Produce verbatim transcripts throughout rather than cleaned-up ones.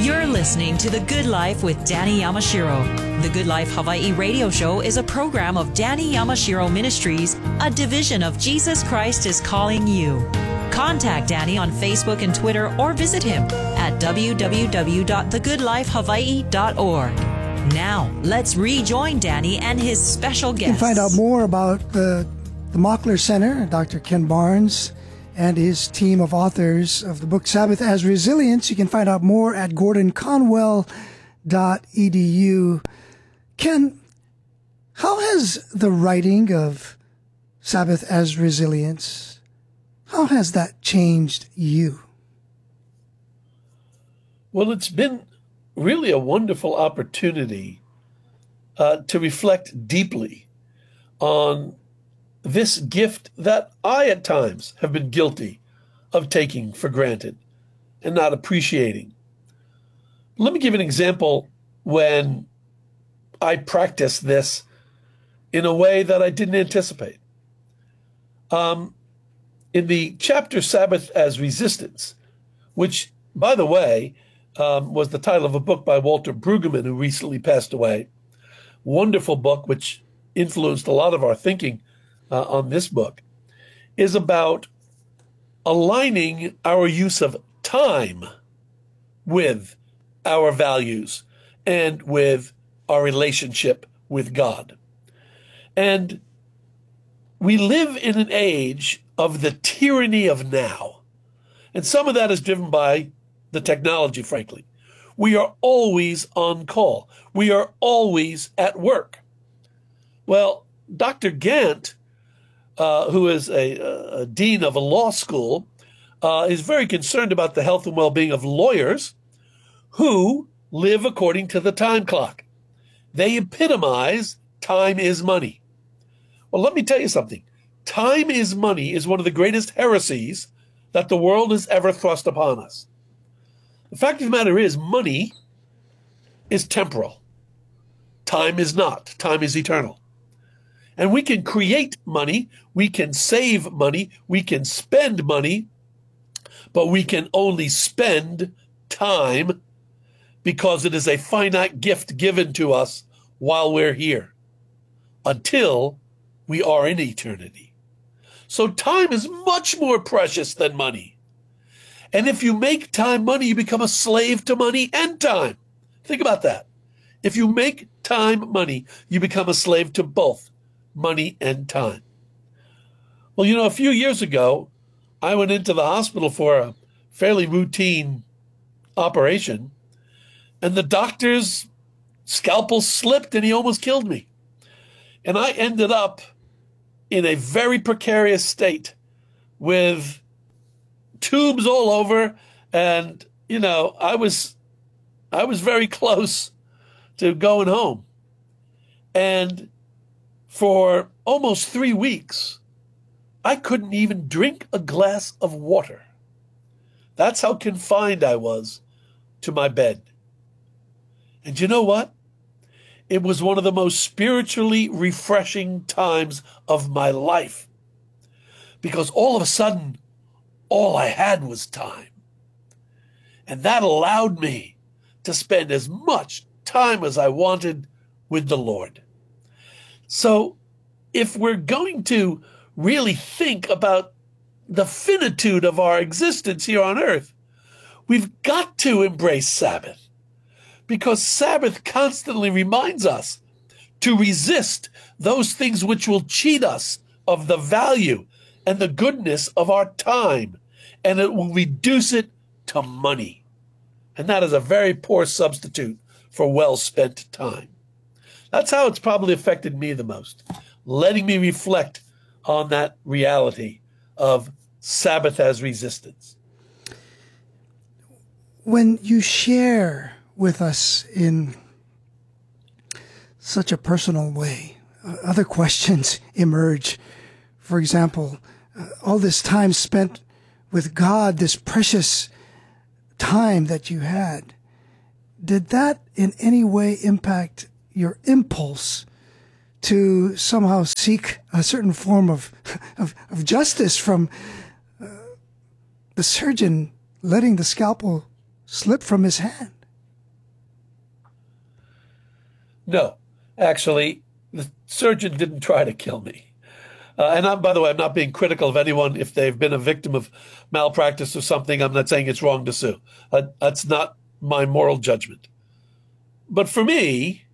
You're listening to The Good Life with Danny Yamashiro. The Good Life Hawaii radio show is a program of Danny Yamashiro Ministries, a division of Jesus Christ is Calling You. Contact Danny on Facebook and Twitter or visit him at w w w dot the good life hawaii dot org. Now, let's rejoin Danny and his special guest. You can find out more about the, the Mockler Center, Doctor Ken Barnes, and his team of authors of the book Sabbath as Resilience. You can find out more at gordon conwell dot e d u. Ken, how has the writing of Sabbath as Resilience, how has that changed you? Well, it's been really a wonderful opportunity uh, to reflect deeply on this gift that I at times have been guilty of taking for granted and not appreciating. Let me give an example when I practiced this in a way that I didn't anticipate. Um, in the chapter Sabbath as Resistance, which, by the way, um, was the title of a book by Walter Brueggemann, who recently passed away. Wonderful book, which influenced a lot of our thinking Uh, on this book, is about aligning our use of time with our values and with our relationship with God. And we live in an age of the tyranny of now. And some of that is driven by the technology, frankly. We are always on call. We are always at work. Well, Doctor Gant, Uh, who is a, a dean of a law school, uh, is very concerned about the health and well-being of lawyers who live according to the time clock. They epitomize time is money. Well, let me tell you something. Time is money is one of the greatest heresies that the world has ever thrust upon us. The fact of the matter is, money is temporal. Time is not. Time is eternal. And we can create money, we can save money, we can spend money, but we can only spend time because it is a finite gift given to us while we're here, until we are in eternity. So time is much more precious than money. And if you make time money, you become a slave to money and time. Think about that. If you make time money, you become a slave to both money and time. Well, you know, a few years ago, I went into the hospital for a fairly routine operation, and the doctor's scalpel slipped and he almost killed me. And I ended up in a very precarious state with tubes all over, and, you know, I was, I was very close to going home. And for almost three weeks, I couldn't even drink a glass of water. That's how confined I was to my bed. And you know what? It was one of the most spiritually refreshing times of my life, because all of a sudden, all I had was time. And that allowed me to spend as much time as I wanted with the Lord. So if we're going to really think about the finitude of our existence here on earth, we've got to embrace Sabbath, because Sabbath constantly reminds us to resist those things which will cheat us of the value and the goodness of our time, and it will reduce it to money. And that is a very poor substitute for well-spent time. That's how it's probably affected me the most, letting me reflect on that reality of Sabbath as Resistance. When you share with us in such a personal way, uh, other questions emerge. For example, uh, all this time spent with God, this precious time that you had, did that in any way impact your impulse to somehow seek a certain form of of, of justice from uh, the surgeon letting the scalpel slip from his hand? No, actually, the surgeon didn't try to kill me. Uh, and I'm, by the way, I'm not being critical of anyone if they've been a victim of malpractice or something. I'm not saying it's wrong to sue. Uh, that's not my moral judgment. But for me,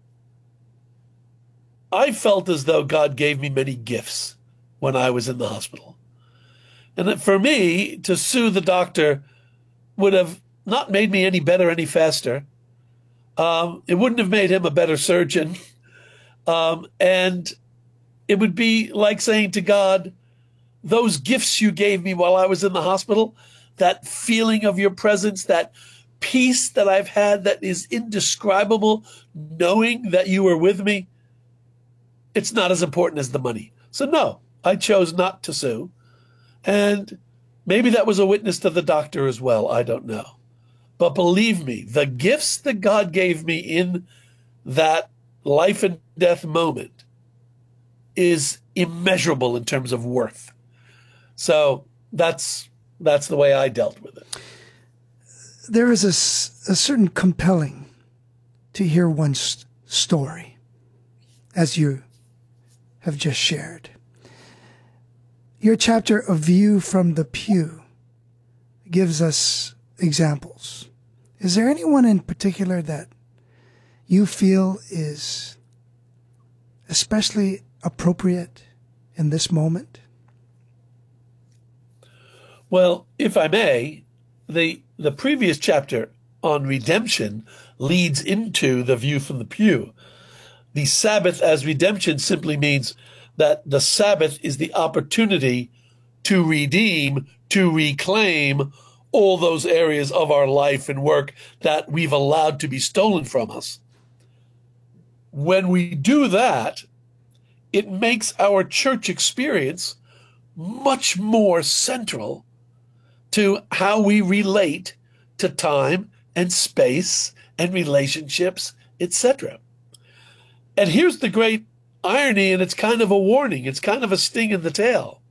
I felt as though God gave me many gifts when I was in the hospital. And that for me, to sue the doctor would have not made me any better, any faster. Um, it wouldn't have made him a better surgeon. Um, and it would be like saying to God, those gifts you gave me while I was in the hospital, that feeling of your presence, that peace that I've had that is indescribable, knowing that you were with me, it's not as important as the money. So no, I chose not to sue. And maybe that was a witness to the doctor as well. I don't know. But believe me, the gifts that God gave me in that life and death moment is immeasurable in terms of worth. So that's that's the way I dealt with it. There is a, a certain compelling to hear one's story, as you have just shared. Your chapter, A View from the Pew, gives us examples. Is there anyone in particular that you feel is especially appropriate in this moment? Well, if I may, the the previous chapter on redemption leads into the view from the pew. The Sabbath as redemption simply means that the Sabbath is the opportunity to redeem, to reclaim all those areas of our life and work that we've allowed to be stolen from us. When we do that, it makes our church experience much more central to how we relate to time and space and relationships, et cetera. And here's the great irony, and it's kind of a warning. It's kind of a sting in the tail.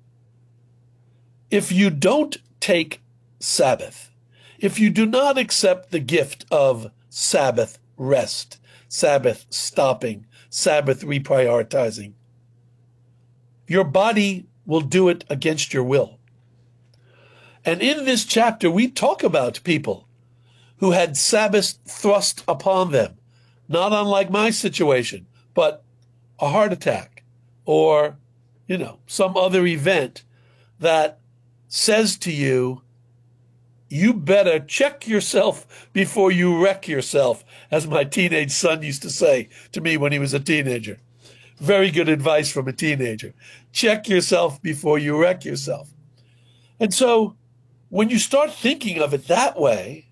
If you don't take Sabbath, if you do not accept the gift of Sabbath rest, Sabbath stopping, Sabbath reprioritizing, your body will do it against your will. And in this chapter, we talk about people who had Sabbath thrust upon them, not unlike my situation, but a heart attack or, you know, some other event that says to you, you better check yourself before you wreck yourself, as my teenage son used to say to me when he was a teenager. Very good advice from a teenager. Check yourself before you wreck yourself. And so when you start thinking of it that way,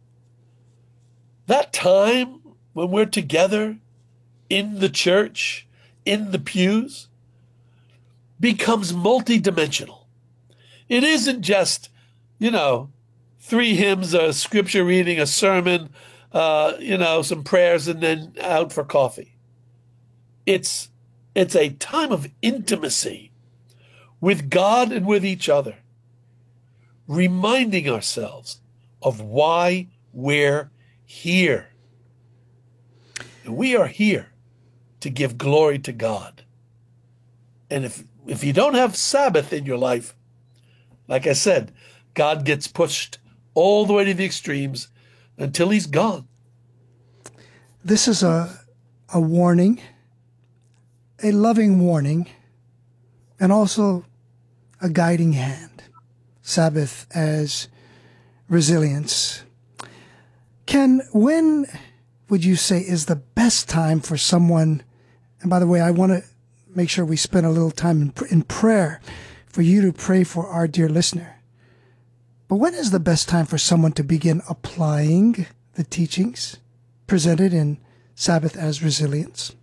that time when we're together in the church, in the pews, becomes multidimensional. It isn't just, you know, three hymns, a scripture reading, a sermon, uh, you know, some prayers, and then out for coffee. It's it's a time of intimacy with God and with each other, reminding ourselves of why we're here. And we are here to give glory to God. And if if you don't have Sabbath in your life, like I said, God gets pushed all the way to the extremes until he's gone. This is a a warning, a loving warning, and also a guiding hand. Sabbath as resilience. Ken, when would you say is the best time for someone, and by the way, I want to make sure we spend a little time in, in prayer for you to pray for our dear listener. But when is the best time for someone to begin applying the teachings presented in Sabbath as resilience?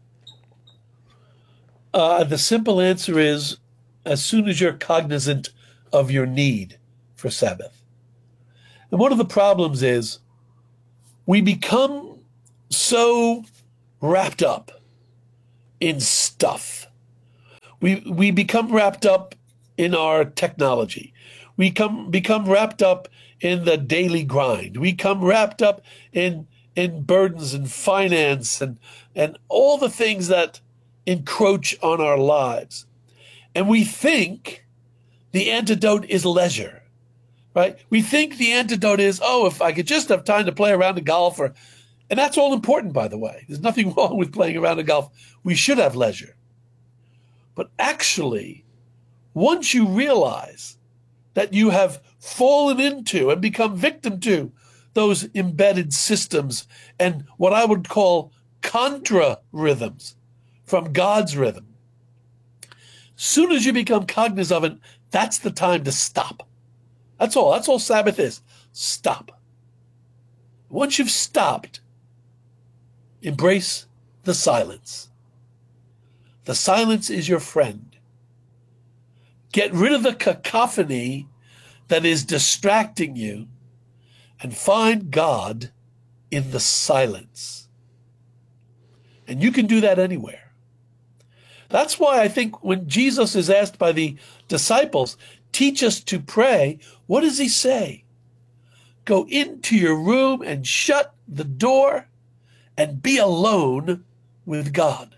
Uh, the simple answer is as soon as you're cognizant of your need for Sabbath. And one of the problems is we become so wrapped up in stuff. We we become wrapped up in our technology. We come become wrapped up in the daily grind. We come wrapped up in in burdens and finance and, and all the things that encroach on our lives. And we think the antidote is leisure, right? We think the antidote is, oh, if I could just have time to play around the golf, or, and that's all important, by the way. There's nothing wrong with playing around the golf. We should have leisure. But actually, once you realize that you have fallen into and become victim to those embedded systems and what I would call contra rhythms from God's rhythm, soon as you become cognizant of it, that's the time to stop. That's all. That's all Sabbath is. Stop. Once you've stopped, embrace the silence. The silence is your friend. Get rid of the cacophony that is distracting you and find God in the silence. And you can do that anywhere. That's why I think when Jesus is asked by the disciples, teach us to pray, what does he say? Go into your room and shut the door and be alone with God.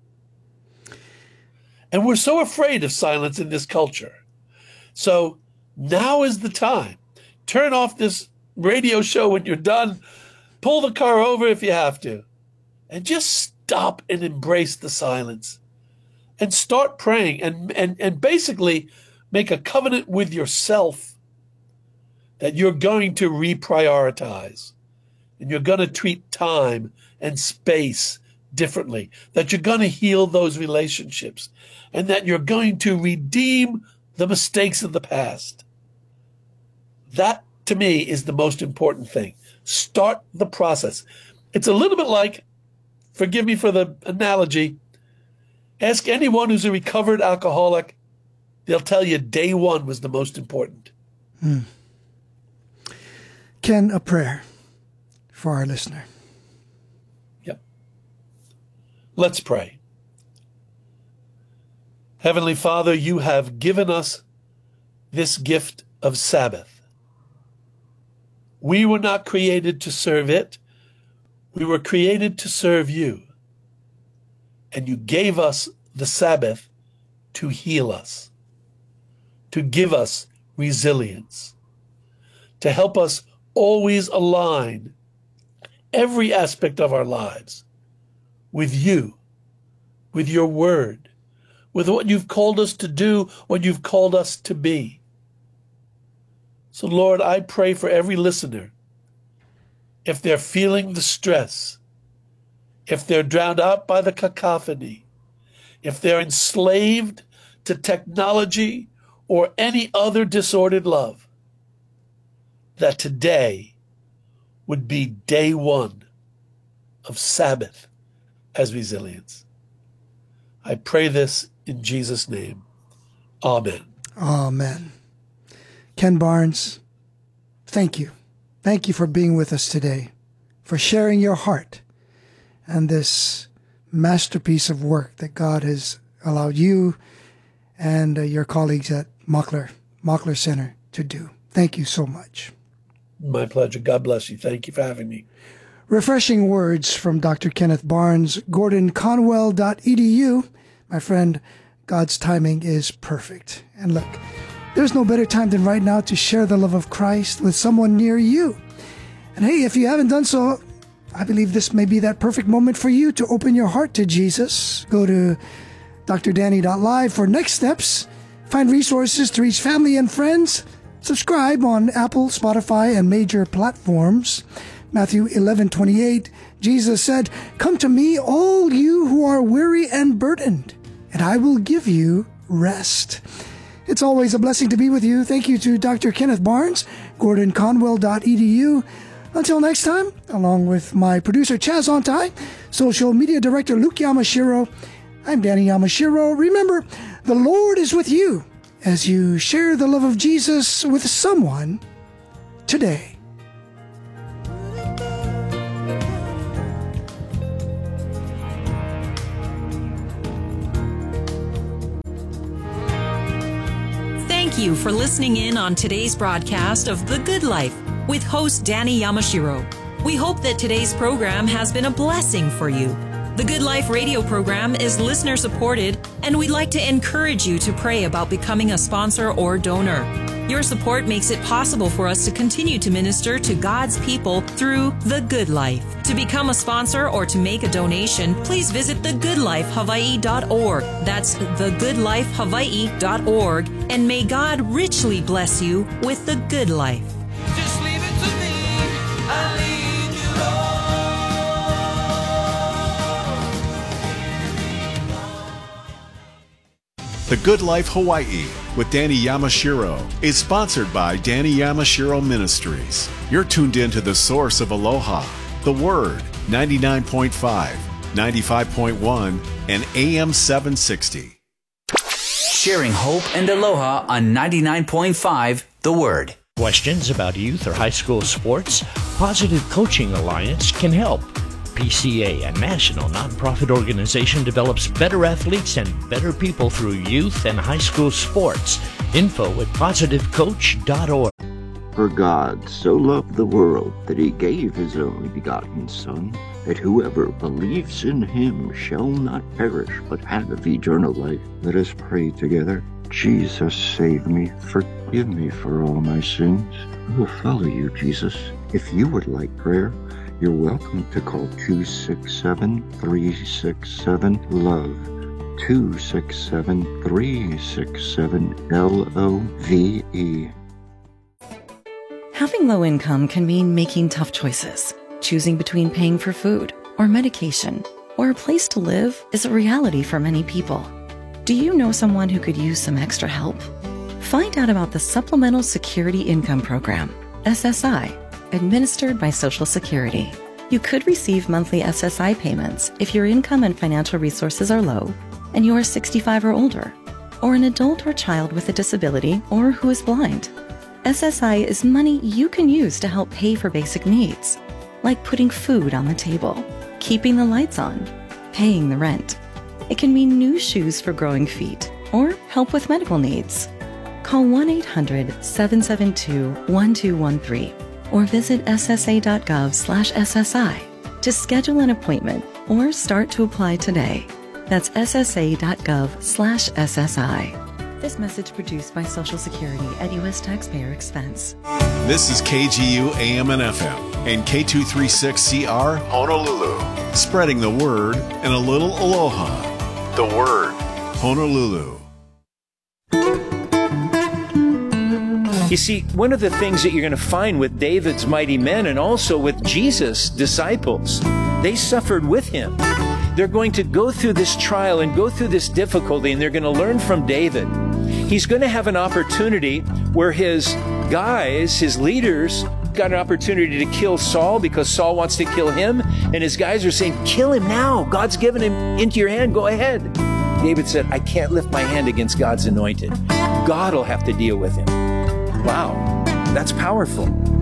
And we're so afraid of silence in this culture. So now is the time. Turn off this radio show when you're done. Pull the car over if you have to. And just stop and embrace the silence. And start praying and, and, and basically make a covenant with yourself that you're going to reprioritize and you're going to treat time and space differently, that you're going to heal those relationships and that you're going to redeem the mistakes of the past. That, to me, is the most important thing. Start the process. It's a little bit like, forgive me for the analogy, ask anyone who's a recovered alcoholic, they'll tell you day one was the most important. Hmm. Ken, a prayer for our listener. Yep. Let's pray. Heavenly Father, you have given us this gift of Sabbath. We were not created to serve it. We were created to serve you. And you gave us the Sabbath to heal us, to give us resilience, to help us always align every aspect of our lives with you, with your word, with what you've called us to do, what you've called us to be. So, Lord, I pray for every listener, if they're feeling the stress, if they're drowned out by the cacophony, if they're enslaved to technology or any other disordered love, that today would be day one of Sabbath as resilience. I pray this in Jesus' name. Amen. Amen. Ken Barnes, thank you. Thank you for being with us today, for sharing your heart and this masterpiece of work that God has allowed you and uh, your colleagues at Mockler, Mockler Center to do. Thank you so much. My pleasure. God bless you. Thank you for having me. Refreshing words from Doctor Kenneth Barnes, Gordon Conwell dot E D U. My friend, God's timing is perfect. And look, there's no better time than right now to share the love of Christ with someone near you. And hey, if you haven't done so, I believe this may be that perfect moment for you to open your heart to Jesus. Go to D R Danny dot live for next steps. Find resources to reach family and friends. Subscribe on Apple, Spotify, and major platforms. Matthew eleven twenty-eight, Jesus said, "Come to me, all you who are weary and burdened, and I will give you rest." It's always a blessing to be with you. Thank you to Doctor Kenneth Barnes, Gordon Conwell dot E D U. Until next time, along with my producer Chaz Ontai, social media director Luke Yamashiro, I'm Danny Yamashiro. Remember, the Lord is with you as you share the love of Jesus with someone today. Thank you for listening in on today's broadcast of The Good Life with host Danny Yamashiro. We hope that today's program has been a blessing for you. The Good Life radio program is listener supported, and we'd like to encourage you to pray about becoming a sponsor or donor. Your support makes it possible for us to continue to minister to God's people through The Good Life. To become a sponsor or to make a donation, please visit the good life hawaii dot org. That's the good life hawaii dot org. And may God richly bless you with the good life. Just leave it to me. I leave you all. The Good Life Hawaii with Danny Yamashiro is sponsored by Danny Yamashiro Ministries. You're tuned in to the source of Aloha, the Word, ninety-nine point five, ninety-five point one, and A M seven sixty. Sharing hope and aloha on ninety-nine point five, The Word. Questions about youth or high school sports? Positive Coaching Alliance can help. P C A, a national nonprofit organization, develops better athletes and better people through youth and high school sports. Info at positive coach dot org. For God so loved the world that he gave his only begotten Son, that whoever believes in him shall not perish but have eternal life. Let us pray together. Jesus, save me. Forgive me for all my sins. I will follow you, Jesus. If you would like prayer, you're welcome to call two six seven, three six seven, LOVE, two six seven, three six seven, L O V E. Having low income can mean making tough choices. Choosing between paying for food or medication or a place to live is a reality for many people. Do you know someone who could use some extra help? Find out about the Supplemental Security Income Program, S S I, administered by Social Security. You could receive monthly S S I payments if your income and financial resources are low and you are sixty-five or older, or an adult or child with a disability or who is blind. S S I is money you can use to help pay for basic needs, like putting food on the table, keeping the lights on, paying the rent. It can mean new shoes for growing feet or help with medical needs. Call one eight hundred, seven seven two, one two one three or visit S S A dot gov slash S S I to schedule an appointment or start to apply today. That's S S A dot gov slash S S I. This message produced by Social Security at U S taxpayer expense. This is K G U A M and F M and K two thirty-six C R Honolulu, spreading the word and a little aloha. The Word, Honolulu. You see, one of the things that you're going to find with David's mighty men and also with Jesus' disciples, they suffered with him. They're going to go through this trial and go through this difficulty, and they're going to learn from David. He's going to have an opportunity where his guys, his leaders, got an opportunity to kill Saul because Saul wants to kill him, and his guys are saying, kill him now. God's given him into your hand. Go ahead. David said, I can't lift my hand against God's anointed. God will have to deal with him. Wow, that's powerful.